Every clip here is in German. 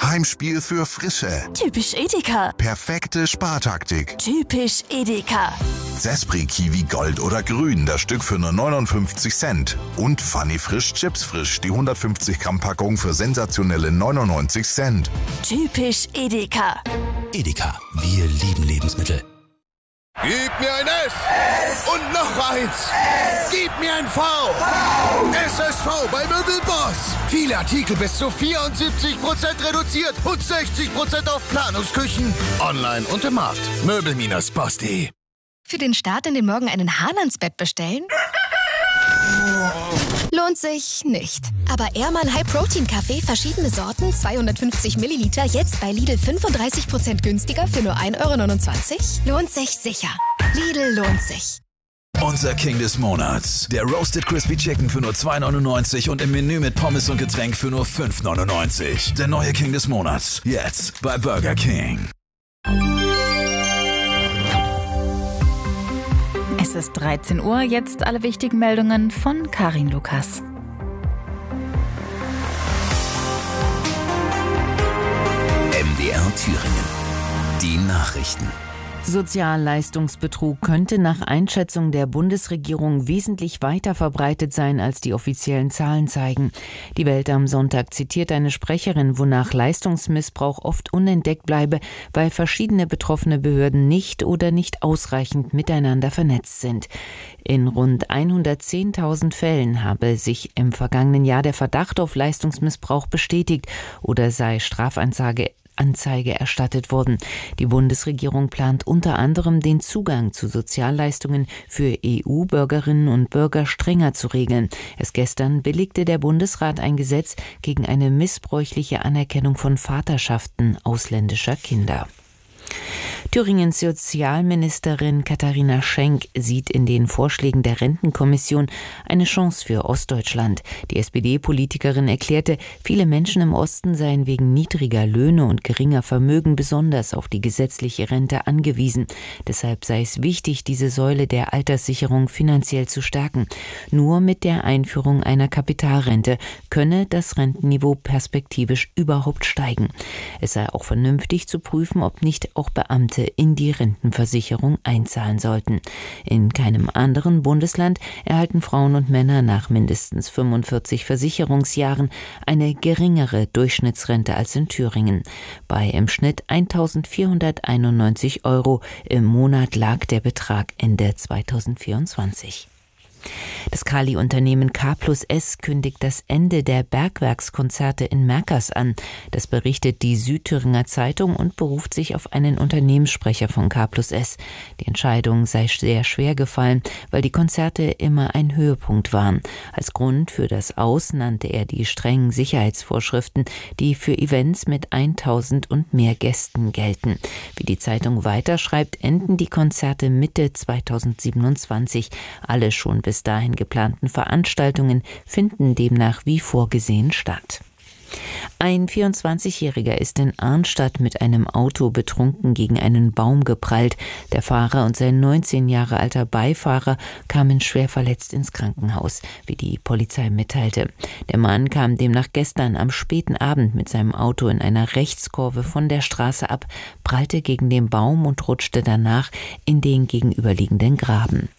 Heimspiel für Frische. Typisch Edeka. Perfekte Spartaktik. Typisch Edeka. Zespri Kiwi Gold oder Grün, das Stück für nur 59 Cent. Und Funny Frisch Chips Frisch, die 150 Gramm Packung für sensationelle 99 Cent. Typisch Edeka. Edeka, wir lieben Lebensmittel. Gib mir ein S und noch eins. Gib mir ein V. SSV bei Möbelboss. Viele Artikel bis zu 74% reduziert und 60% auf Planungsküchen. Online und im Markt. Möbel-boss.de. Für den Start in den Morgen einen Hahn ans Bett bestellen? Lohnt sich nicht. Aber Ehrmann High Protein Kaffee, verschiedene Sorten, 250 Milliliter, jetzt bei Lidl 35% günstiger für nur 1,29 €? Lohnt sich sicher. Lidl lohnt sich. Unser King des Monats. Der Roasted Crispy Chicken für nur 2,99 und im Menü mit Pommes und Getränk für nur 5,99. Der neue King des Monats. Jetzt bei Burger King. Es ist 13 Uhr, jetzt alle wichtigen Meldungen von Karin Lukas. MDR Thüringen. Die Nachrichten. Sozialleistungsbetrug könnte nach Einschätzung der Bundesregierung wesentlich weiter verbreitet sein, als die offiziellen Zahlen zeigen. Die Welt am Sonntag zitiert eine Sprecherin, wonach Leistungsmissbrauch oft unentdeckt bleibe, weil verschiedene betroffene Behörden nicht oder nicht ausreichend miteinander vernetzt sind. In rund 110.000 Fällen habe sich im vergangenen Jahr der Verdacht auf Leistungsmissbrauch bestätigt oder sei Strafanzeige erstattet worden. Die Bundesregierung plant unter anderem, den Zugang zu Sozialleistungen für EU-Bürgerinnen und Bürger strenger zu regeln. Erst gestern billigte der Bundesrat ein Gesetz gegen eine missbräuchliche Anerkennung von Vaterschaften ausländischer Kinder. Thüringens Sozialministerin Katharina Schenk sieht in den Vorschlägen der Rentenkommission eine Chance für Ostdeutschland. Die SPD-Politikerin erklärte, viele Menschen im Osten seien wegen niedriger Löhne und geringer Vermögen besonders auf die gesetzliche Rente angewiesen. Deshalb sei es wichtig, diese Säule der Alterssicherung finanziell zu stärken. Nur mit der Einführung einer Kapitalrente könne das Rentenniveau perspektivisch überhaupt steigen. Es sei auch vernünftig zu prüfen, ob nicht auch Beamte in die Rentenversicherung einzahlen sollten. In keinem anderen Bundesland erhalten Frauen und Männer nach mindestens 45 Versicherungsjahren eine geringere Durchschnittsrente als in Thüringen. Bei im Schnitt 1.491 € im Monat lag der Betrag Ende 2024. Das Kali-Unternehmen K+S kündigt das Ende der Bergwerkskonzerte in Merkers an. Das berichtet die Südthüringer Zeitung und beruft sich auf einen Unternehmenssprecher von K+S. Die Entscheidung sei sehr schwer gefallen, weil die Konzerte immer ein Höhepunkt waren. Als Grund für das Aus nannte er die strengen Sicherheitsvorschriften, die für Events mit 1.000 und mehr Gästen gelten. Wie die Zeitung weiterschreibt, enden die Konzerte Mitte 2027. Alle schon bis dahin geplanten Veranstaltungen finden demnach wie vorgesehen statt. Ein 24-Jähriger ist in Arnstadt mit einem Auto betrunken gegen einen Baum geprallt. Der Fahrer und sein 19 Jahre alter Beifahrer kamen schwer verletzt ins Krankenhaus, wie die Polizei mitteilte. Der Mann kam demnach gestern am späten Abend mit seinem Auto in einer Rechtskurve von der Straße ab, prallte gegen den Baum und rutschte danach in den gegenüberliegenden Graben.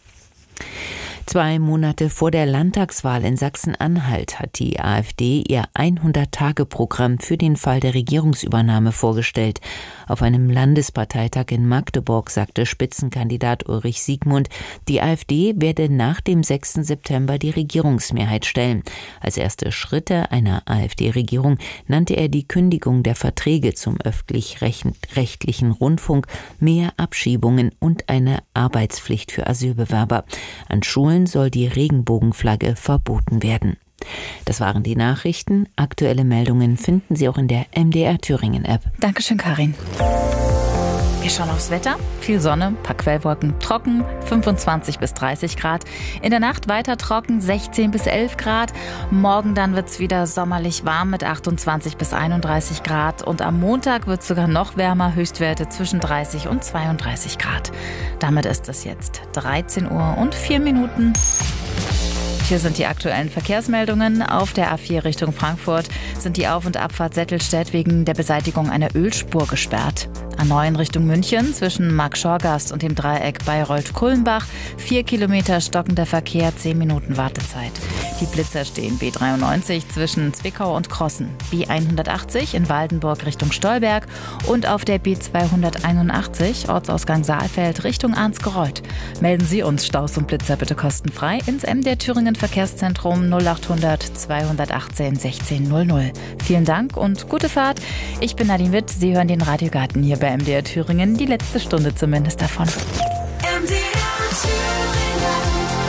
2 Monate vor der Landtagswahl in Sachsen-Anhalt hat die AfD ihr 100-Tage-Programm für den Fall der Regierungsübernahme vorgestellt. Auf einem Landesparteitag in Magdeburg sagte Spitzenkandidat Ulrich Siegmund, die AfD werde nach dem 6. September die Regierungsmehrheit stellen. Als erste Schritte einer AfD-Regierung nannte er die Kündigung der Verträge zum öffentlich-rechtlichen Rundfunk, mehr Abschiebungen und eine Arbeitspflicht für Asylbewerber. An Schulen soll die Regenbogenflagge verboten werden. Das waren die Nachrichten. Aktuelle Meldungen finden Sie auch in der MDR Thüringen App. Dankeschön, Karin. Wir schauen aufs Wetter. Viel Sonne, paar Quellwolken, trocken, 25 bis 30 Grad. In der Nacht weiter trocken, 16 bis 11 Grad. Morgen dann wird es wieder sommerlich warm mit 28 bis 31 Grad. Und am Montag wird es sogar noch wärmer, Höchstwerte zwischen 30 und 32 Grad. Damit ist es jetzt 13 Uhr und 4 Minuten. hier sind die aktuellen Verkehrsmeldungen. Auf der A4 Richtung Frankfurt sind die Auf- und Abfahrt Settelstedt wegen der Beseitigung einer Ölspur gesperrt. A9 Richtung München zwischen Markt-Schorgast und dem Dreieck Bayreuth-Kulmbach. 4 Kilometer stockender Verkehr, 10 Minuten Wartezeit. Die Blitzer stehen B93 zwischen Zwickau und Krossen, B180 in Waldenburg Richtung Stolberg und auf der B281 Ortsausgang Saalfeld Richtung Arnsgereuth. Melden Sie uns Staus und Blitzer bitte kostenfrei ins MDR Thüringen Verkehrszentrum 0800 218 1600. Vielen Dank und gute Fahrt. Ich bin Nadine Witt. Sie hören den Radiogarten hier bei MDR Thüringen, die letzte Stunde zumindest davon.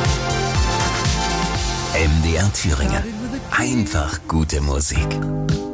MDR Thüringen. Einfach gute Musik.